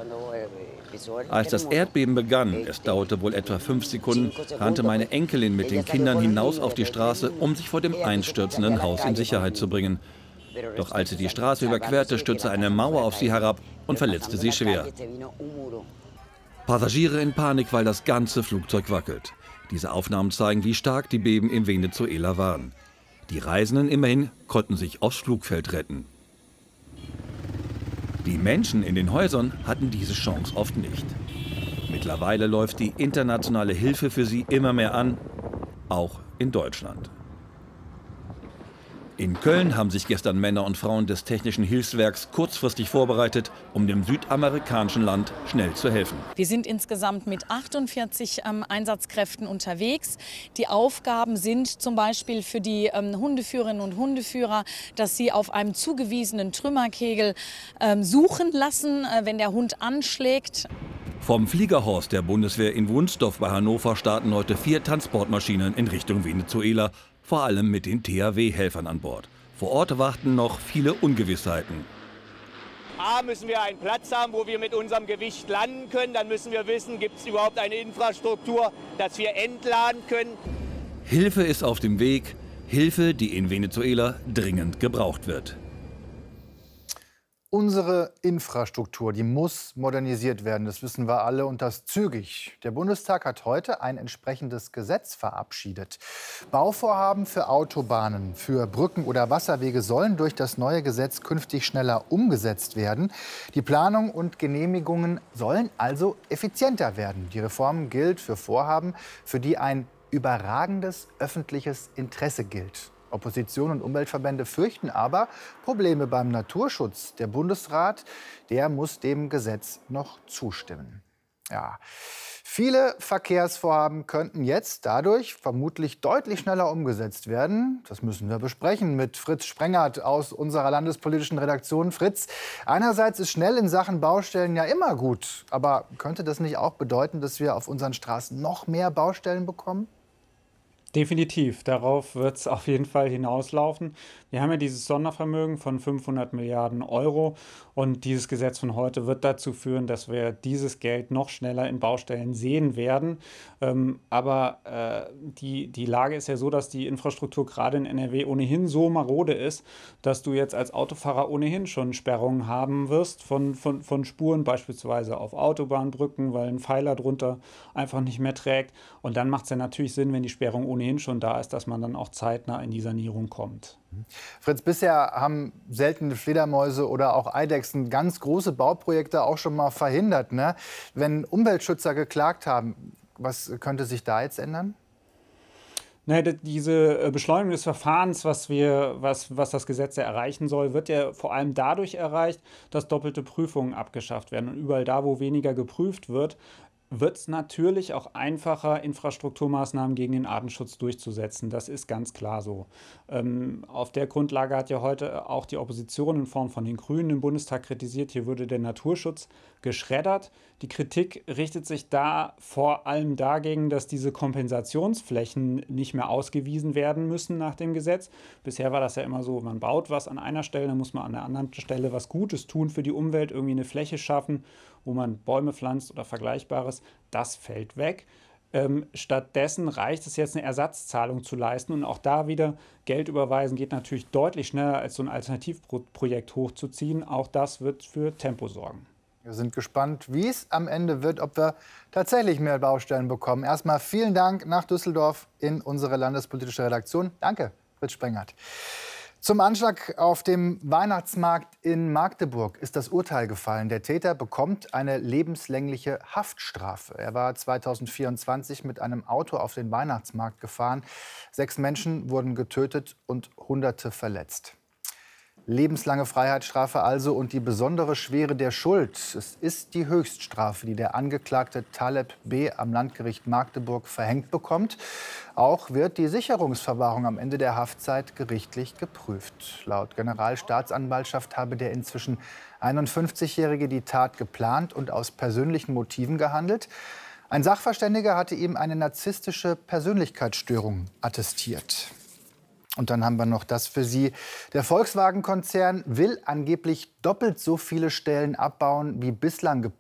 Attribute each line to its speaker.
Speaker 1: Als das Erdbeben begann, es dauerte wohl etwa 5 Sekunden, rannte meine Enkelin mit den Kindern hinaus auf die Straße, um sich vor dem einstürzenden Haus in Sicherheit zu bringen. Doch als sie die Straße überquerte, stürzte eine Mauer auf sie herab und verletzte sie schwer. Passagiere in Panik, weil das ganze Flugzeug wackelt. Diese Aufnahmen zeigen, wie stark die Beben in Venezuela waren. Die Reisenden immerhin konnten sich aufs Flugfeld retten. Die Menschen in den Häusern hatten diese Chance oft nicht. Mittlerweile läuft die internationale Hilfe für sie immer mehr an, auch in Deutschland. In Köln haben sich gestern Männer und Frauen des Technischen Hilfswerks kurzfristig vorbereitet, um dem südamerikanischen Land schnell zu helfen.
Speaker 2: Wir sind insgesamt mit 48 Einsatzkräften unterwegs. Die Aufgaben sind zum Beispiel für die Hundeführerinnen und Hundeführer, dass sie auf einem zugewiesenen Trümmerkegel suchen lassen, wenn der Hund anschlägt.
Speaker 1: Vom Fliegerhorst der Bundeswehr in Wunsdorf bei Hannover starten heute 4 Transportmaschinen in Richtung Venezuela, vor allem mit den THW-Helfern an Bord. Vor Ort warten noch viele Ungewissheiten.
Speaker 3: A, müssen wir einen Platz haben, wo wir mit unserem Gewicht landen können. Dann müssen wir wissen, gibt es überhaupt eine Infrastruktur, dass wir entladen können.
Speaker 1: Hilfe ist auf dem Weg. Hilfe, die in Venezuela dringend gebraucht wird.
Speaker 4: Unsere Infrastruktur, die muss modernisiert werden, das wissen wir alle, und das zügig. Der Bundestag hat heute ein entsprechendes Gesetz verabschiedet. Bauvorhaben für Autobahnen, für Brücken oder Wasserwege sollen durch das neue Gesetz künftig schneller umgesetzt werden. Die Planung und Genehmigungen sollen also effizienter werden. Die Reform gilt für Vorhaben, für die ein überragendes öffentliches Interesse gilt. Opposition und Umweltverbände fürchten aber Probleme beim Naturschutz. Der Bundesrat, der muss dem Gesetz noch zustimmen. Ja. Viele Verkehrsvorhaben könnten jetzt dadurch vermutlich deutlich schneller umgesetzt werden. Das müssen wir besprechen mit Fritz Sprengert aus unserer landespolitischen Redaktion. Fritz, einerseits ist schnell in Sachen Baustellen ja immer gut. Aber könnte das nicht auch bedeuten, dass wir auf unseren Straßen noch mehr Baustellen bekommen?
Speaker 5: Definitiv, darauf wird es auf jeden Fall hinauslaufen. Wir haben ja dieses Sondervermögen von 500 Milliarden Euro und dieses Gesetz von heute wird dazu führen, dass wir dieses Geld noch schneller in Baustellen sehen werden. Aber die Lage ist ja so, dass die Infrastruktur gerade in NRW ohnehin so marode ist, dass du jetzt als Autofahrer ohnehin schon Sperrungen haben wirst von Spuren, beispielsweise auf Autobahnbrücken, weil ein Pfeiler drunter einfach nicht mehr trägt. Und dann macht es ja natürlich Sinn, wenn die Sperrung ohnehin schon da ist, dass man dann auch zeitnah in die Sanierung kommt.
Speaker 4: Fritz, bisher haben seltene Fledermäuse oder auch Eidechsen ganz große Bauprojekte auch schon mal verhindert, ne? Wenn Umweltschützer geklagt haben, was könnte sich da jetzt ändern?
Speaker 5: Diese Beschleunigung des Verfahrens, was das Gesetz ja erreichen soll, wird ja vor allem dadurch erreicht, dass doppelte Prüfungen abgeschafft werden. Und überall da, wo weniger geprüft wird es natürlich auch einfacher, Infrastrukturmaßnahmen gegen den Artenschutz durchzusetzen. Das ist ganz klar so. Auf der Grundlage hat ja heute auch die Opposition in Form von den Grünen im Bundestag kritisiert, hier würde der Naturschutz geschreddert. Die Kritik richtet sich da vor allem dagegen, dass diese Kompensationsflächen nicht mehr ausgewiesen werden müssen nach dem Gesetz. Bisher war das ja immer so, man baut was an einer Stelle, dann muss man an der anderen Stelle was Gutes tun für die Umwelt, irgendwie eine Fläche schaffen, wo man Bäume pflanzt oder Vergleichbares. Das fällt weg. Stattdessen reicht es jetzt, eine Ersatzzahlung zu leisten. Und auch da wieder Geld überweisen geht natürlich deutlich schneller, als so ein Alternativprojekt hochzuziehen. Auch das wird für Tempo sorgen.
Speaker 4: Wir sind gespannt, wie es am Ende wird, ob wir tatsächlich mehr Baustellen bekommen. Erstmal vielen Dank nach Düsseldorf in unsere landespolitische Redaktion. Danke, Fritz Sprengert. Zum Anschlag auf dem Weihnachtsmarkt in Magdeburg ist das Urteil gefallen. Der Täter bekommt eine lebenslängliche Haftstrafe. Er war 2024 mit einem Auto auf den Weihnachtsmarkt gefahren. 6 Menschen wurden getötet und Hunderte verletzt. Lebenslange Freiheitsstrafe also und die besondere Schwere der Schuld. Es ist die Höchststrafe, die der Angeklagte Taleb B. am Landgericht Magdeburg verhängt bekommt. Auch wird die Sicherungsverwahrung am Ende der Haftzeit gerichtlich geprüft. Laut Generalstaatsanwaltschaft habe der inzwischen 51-Jährige die Tat geplant und aus persönlichen Motiven gehandelt. Ein Sachverständiger hatte ihm eine narzisstische Persönlichkeitsstörung attestiert. Und dann haben wir noch das für Sie. Der Volkswagen-Konzern will angeblich doppelt so viele Stellen abbauen, wie bislang